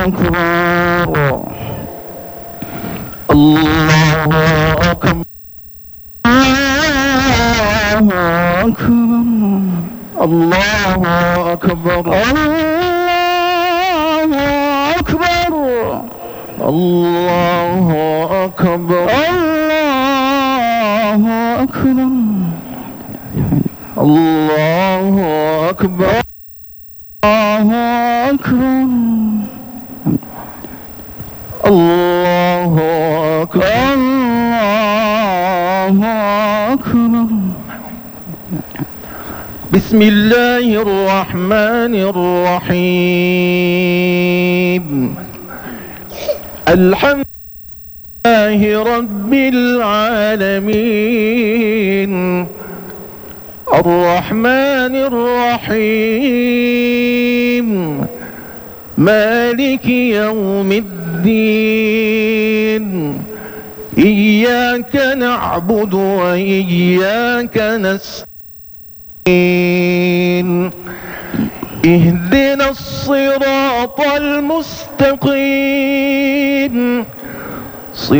الله أكبر الله أكبر الله أكبر الله أكبر الله أكبر الله أكبر الله أكبر الله أكبر الله أكبر. بسم الله الرحمن الرحيم. الحمد لله رب العالمين الرحمن الرحيم مالك يوم الدين إياك نعبد وإياك نستعين اهدنا الصراط المستقيم